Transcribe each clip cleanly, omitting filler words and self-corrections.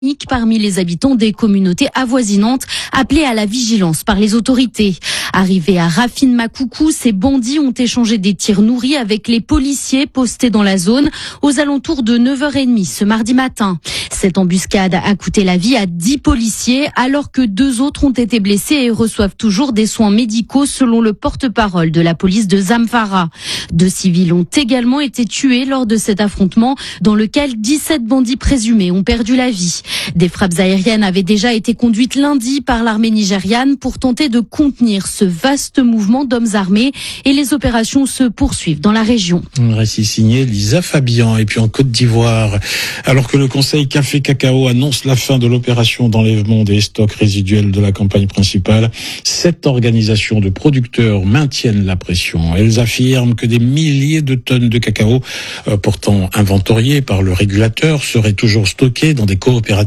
parmi les habitants des communautés avoisinantes appelés à la vigilance par les autorités. Arrivés à Rafine Makoukou, ces bandits ont échangé des tirs nourris avec les policiers postés dans la zone aux alentours de 9h30 ce mardi matin. Cette embuscade a coûté la vie à 10 policiers alors que 2 autres ont été blessés et reçoivent toujours des soins médicaux selon le porte-parole de la police de Zamfara. 2 civils ont également été tués lors de cet affrontement dans lequel 17 bandits présumés ont perdu la vie. Des frappes aériennes avaient déjà été conduites lundi par l'armée nigériane pour tenter de contenir ce vaste mouvement d'hommes armés et les opérations se poursuivent dans la région. Un récit signé Lisa Fabian. Et puis en Côte d'Ivoire, alors que le Conseil Café Cacao annonce la fin de l'opération d'enlèvement des stocks résiduels de la campagne principale, 7 organisations de producteurs maintiennent la pression. Elles affirment que des milliers de tonnes de cacao, pourtant inventoriées par le régulateur, seraient toujours stockées dans des coopératives.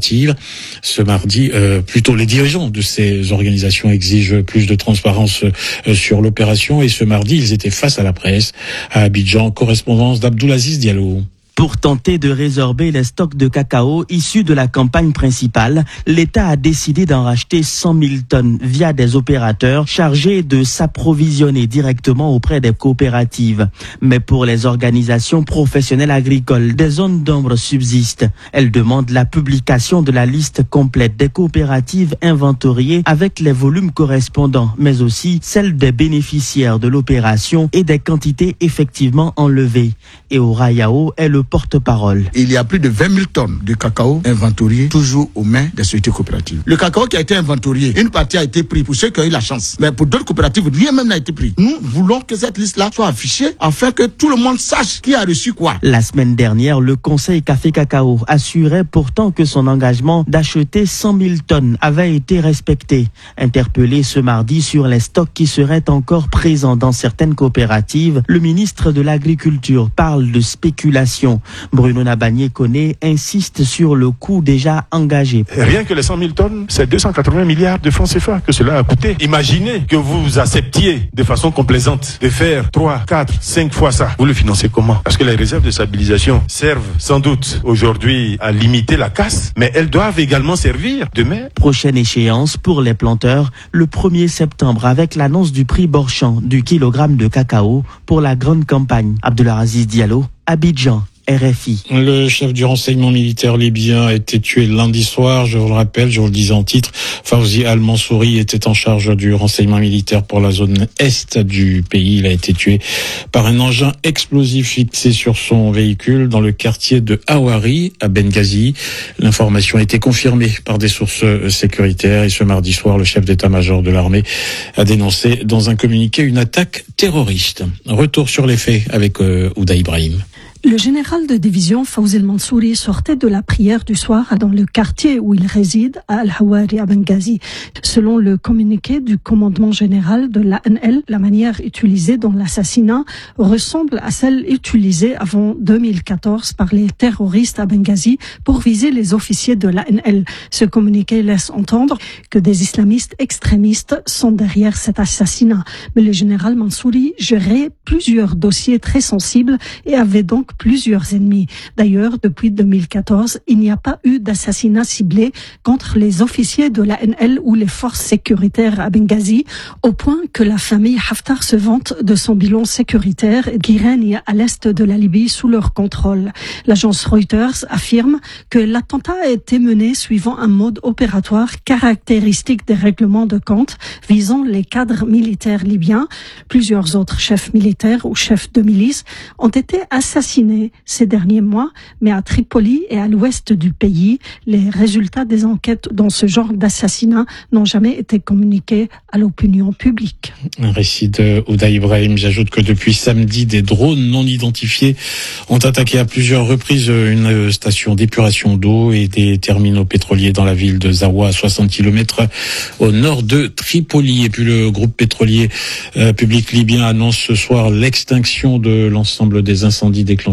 Ce mardi, plutôt les dirigeants de ces organisations exigent plus de transparence sur l'opération et ce mardi, ils étaient face à la presse à Abidjan, correspondance d'Abdoulaziz Diallo. Pour tenter de résorber les stocks de cacao issus de la campagne principale, l'État a décidé d'en racheter 100 000 tonnes via des opérateurs chargés de s'approvisionner directement auprès des coopératives. Mais pour les organisations professionnelles agricoles, des zones d'ombre subsistent. Elles demandent la publication de la liste complète des coopératives inventoriées avec les volumes correspondants, mais aussi celle des bénéficiaires de l'opération et des quantités effectivement enlevées. Et au Rayao est le porte-parole. Il y a plus de 20 000 tonnes de cacao inventorié toujours aux mains des sociétés coopératives. Le cacao qui a été inventorié, une partie a été prise pour ceux qui ont eu la chance. Mais pour d'autres coopératives, rien même n'a été pris. Nous voulons que cette liste-là soit affichée afin que tout le monde sache qui a reçu quoi. La semaine dernière, le Conseil Café Cacao assurait pourtant que son engagement d'acheter 100 000 tonnes avait été respecté. Interpellé ce mardi sur les stocks qui seraient encore présents dans certaines coopératives, le ministre de l'Agriculture parle de spéculation. Bruno Nabagné-Koné insiste sur le coût déjà engagé. Rien que les 100 000 tonnes, c'est 280 milliards de francs CFA que cela a coûté. Imaginez que vous acceptiez de façon complaisante de faire 3, 4, 5 fois ça. Vous le financez comment? Parce que les réserves de stabilisation servent sans doute aujourd'hui à limiter la casse, mais elles doivent également servir demain. Prochaine échéance pour les planteurs, le 1er septembre avec l'annonce du prix Borchamp du kilogramme de cacao pour la grande campagne. Abdoulaziz Diallo, Abidjan. RFI. Le chef du renseignement militaire libyen a été tué lundi soir, je vous le rappelle, je vous le disais en titre. Fawzi Al-Mansouri était en charge du renseignement militaire pour la zone est du pays. Il a été tué par un engin explosif fixé sur son véhicule dans le quartier de Hawari, à Benghazi. L'information a été confirmée par des sources sécuritaires et ce mardi soir, le chef d'état-major de l'armée a dénoncé dans un communiqué une attaque terroriste. Retour sur les faits avec Ouda Ibrahim. Le général de division Fawzi Al-Mansouri sortait de la prière du soir dans le quartier où il réside, à Al-Hawari à Benghazi. Selon le communiqué du commandement général de l'ANL, la manière utilisée dans l'assassinat ressemble à celle utilisée avant 2014 par les terroristes à Benghazi pour viser les officiers de l'ANL. Ce communiqué laisse entendre que des islamistes extrémistes sont derrière cet assassinat. Mais le général Mansouri gérait plusieurs dossiers très sensibles et avait donc plusieurs ennemis. D'ailleurs, depuis 2014, il n'y a pas eu d'assassinat ciblé contre les officiers de l'ANL ou les forces sécuritaires à Benghazi, au point que la famille Haftar se vante de son bilan sécuritaire qui règne à l'est de la Libye sous leur contrôle. L'agence Reuters affirme que l'attentat a été mené suivant un mode opératoire caractéristique des règlements de compte visant les cadres militaires libyens. Plusieurs autres chefs militaires ou chefs de milice ont été assassinés ces derniers mois, mais à Tripoli et à l'ouest du pays, les résultats des enquêtes dans ce genre d'assassinat n'ont jamais été communiqués à l'opinion publique. Un récit de Ouda Ibrahim. J'ajoute que depuis samedi, des drones non identifiés ont attaqué à plusieurs reprises une station d'épuration d'eau et des terminaux pétroliers dans la ville de Zawa, à 60 km au nord de Tripoli. Et puis le groupe pétrolier public libyen annonce ce soir l'extinction de l'ensemble des incendies déclenchés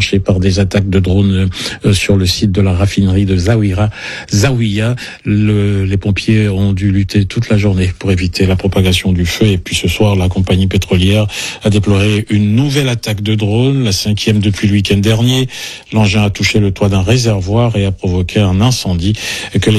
déclenchée par des attaques de drones sur le site de la raffinerie de Zawiya. Les pompiers ont dû lutter toute la journée pour éviter la propagation du feu. Et puis ce soir, la compagnie pétrolière a déploré une nouvelle attaque de drone, la 5e depuis le week-end dernier. L'engin a touché le toit d'un réservoir et a provoqué un incendie que les